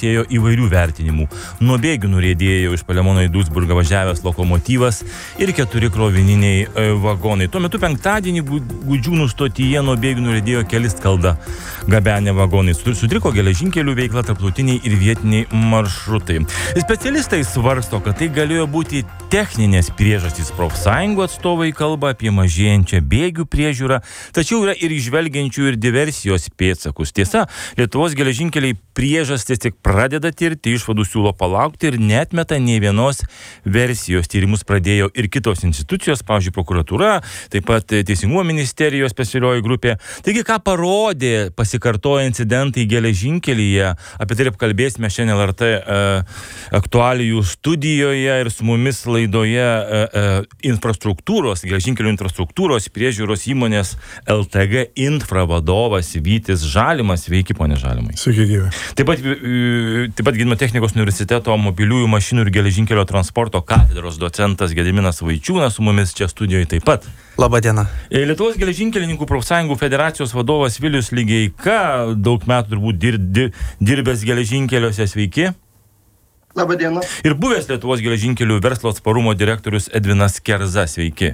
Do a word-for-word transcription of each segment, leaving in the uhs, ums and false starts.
sulaukė įvairių vertinimų. Nuo bėgių nuriedėjo iš Palemono į Duisburgą važiavęs lokomotyvas ir keturi krovininiai e, vagonai. Tuo metu penktadienį Gudžiūnų stotyje nuo bėgių nuriedėjo keli skaldą gabenę vagonai. Sutriko geležinkelių veikla, tarptautiniai ir vietiniai maršrutai. Specialistai svarsto, kad tai galėjo būti techninės priežastys. Profsąjungų atstovai kalba apie mažėjančią bėgių priežiūrą, tačiau yra ir įžvelgiančių ir diversijos pėdsakus. Tiesa, Lietuvos geležinkeliai priežastis tik pradeda tirti, išvadų siūlo palaukti ir neatmeta nei vienos versijos. Tyrimus pradėjo ir kitos institucijos, pavyzdžiui, prokuratūra, taip pat Teisingumo ministerijos specialioji grupė. Taigi, ką parodė pasikartoję incidentai geležinkelyje, apie tai apkalbėsime šiandien L R T e, aktualijų studijoje ir su mumis laidoje e, e, infrastruktūros, geležinkelių infrastruktūros priežiūros įmonės L T G Infra vadovas Vytis Žalimas. Sveiki, ponė Žalimai. Sveiki, gyvi. Taip pat, taip pat Gedimino technikos universiteto mobiliųjų mašinų ir geležinkelio transporto katedros docentas Gediminas Vaičiūnas su mumis čia studijoje taip pat. Labą dieną. Lietuvos geležinkelininkų profsąjungų federacijos vadovas Vilius Ligeika, daug metų turbūt dir, dir, dirbęs geležinkeliuose. Sveiki. Labą dieną. Ir buvęs Lietuvos geležinkelių verslo atsparumo direktorius Edvinas Kerza. Sveiki.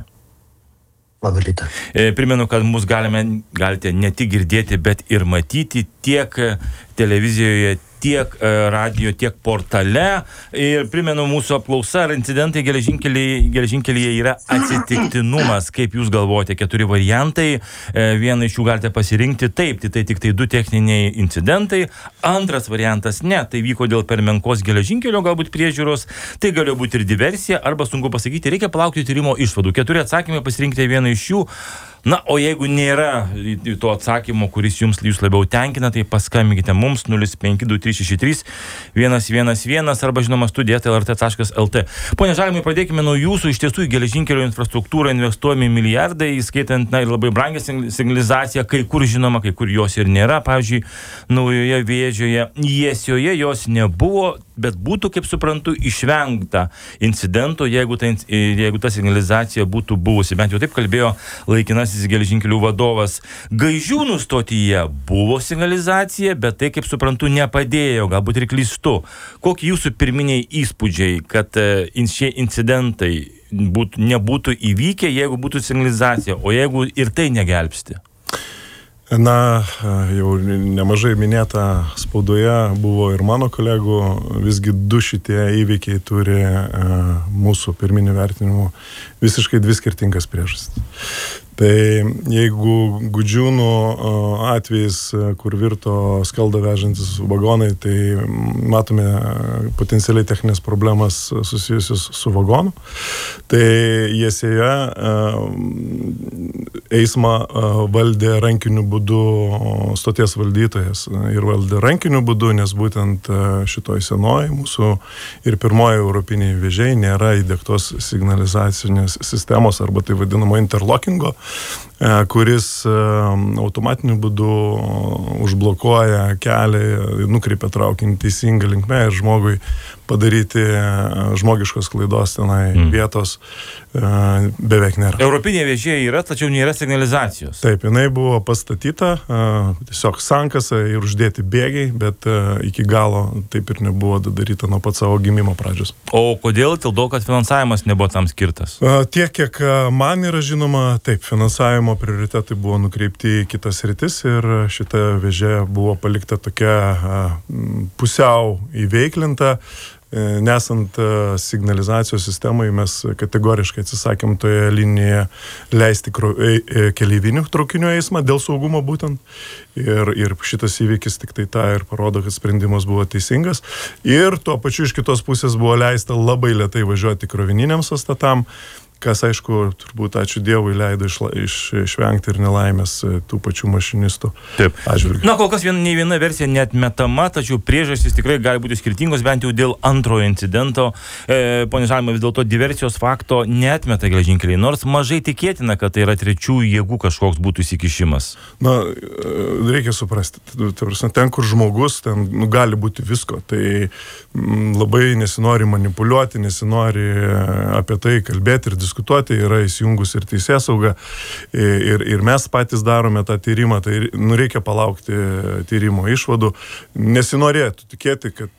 Labą rytą. Primenu, kad mus galime, galite ne tik girdėti, bet ir matyti tiek televizijoje, tiek radio, tiek portale. Ir primenu, mūsų apklausa ar incidentai geležinkelyje yra atsitiktinumas. Kaip jūs galvojate, keturi variantai. Vieną iš jų galite pasirinkti. Taip, tai tik tai du techniniai incidentai. Antras variantas ne, tai vyko dėl per menkos geležinkelio galbūt priežiūros. Tai galėjo būti ir diversija, arba sunku pasakyti, reikia palaukti tyrimo išvadų. Keturi atsakymai, pasirinkite vieną iš jų. Na, o jeigu nėra to atsakymo, kuris jums jūs labiau tenkina, tai paskambinkite mums nulis penki du trys šeši trys vienas vienas vienas arba žinoma studija eta lrt taškas lt. Pone Žalimai, pradėkime nuo jūsų. Iš tiesų į geležinkelio infrastruktūrą investuojami milijardai, įskaitant na, ir labai brangią signalizaciją, kai kur žinoma, kai kur jos ir nėra. Pavyzdžiui, Naujoje Vėžioje, Jesioje jos nebuvo, bet būtų, kaip suprantu, išvengta incidento, jeigu ta, jeigu ta signalizacija būtų buvusi. Bent jau taip kalbėjo laikinasis geležinkelių vadovas. Gaižiūnų stotyje buvo signalizacija, bet tai, kaip suprantu, nepadėjo, galbūt ir klystu. Kokie jūsų pirminiai įspūdžiai, kad šie incidentai būtų, nebūtų įvykę, jeigu būtų signalizacija, o jeigu ir tai negelbsti? Na, jau nemažai minėta spaudoje buvo ir mano kolegų, visgi du šitie įvykiai turi uh, mūsų pirminių vertinimų visiškai dvi skirtingas priežastis. Tai jeigu Gudžiūnų atvejis, kur virto skaldą vežantis vagonai, tai matome potencialiai techninės problemas susijusius su vagonu. Tai Jesioje eismą valdė rankiniu būdu stoties valdytojas ir valdė rankiniu būdu, nes būtent šitoj senoji mūsų ir pirmoji europiniai vėžiai nėra įdiegtos signalizacinės sistemos arba tai vadinamo interlockingo, kuris automatiniu būdu užblokuoja kelią, nukreipia traukinį teisingą linkmę ir žmogui padaryti žmogiškos klaidos tenai mm. vietos uh, beveik nėra. Europinė vėžė yra, tačiau nėra signalizacijos. Taip, jinai buvo pastatyta, uh, tiesiog sankasa ir uždėti bėgiai, bet uh, iki galo taip ir nebuvo daryta nuo pat savo gimimo pradžios. O kodėl? Dėl to, kad finansavimas nebuvo tam skirtas? Uh, tiek, kiek man yra žinoma, taip, finansavimo prioritetai buvo nukreipti į kitas sritis ir šita vėžė buvo palikta tokia uh, pusiau įveiklinta. Nesant signalizacijos sistemai, mes kategoriškai atsisakėm toje linijoje leisti keleivinių traukinių eismą dėl saugumo būtent. Ir, ir šitas įvykis tik tai tą ir parodo, kad sprendimas buvo teisingas. Ir tuo pačiu iš kitos pusės buvo leista labai lėtai važiuoti krovininiams pastatam, kas, aišku, turbūt ačiū Dievui leido išla, iš, išvengti ir nelaimės tų pačių mašinistų atžvilgių. Na, kol kas vien, nei viena versija neatmetama, tačiau priežastys tikrai gali būti skirtingos, bent jau dėl antrojo incidento. E, Pone Žalimai, vis dėlto diversijos fakto neatmeta geležinkeliai, nors mažai tikėtina, kad tai yra trečiųjų jėgų kažkoks būtų įsikišimas. Na, reikia suprasti, ten, kur žmogus, ten nu, gali būti visko, tai m, labai nesinori manipuliuoti, nesinori apie tai kalbėti ir diskutuoti. diskutuoti, yra įsijungus ir teisėsauga ir, ir mes patys darome tą tyrimą, tai nu, reikia palaukti tyrimo išvadų. Nesinorėtų tikėti, kad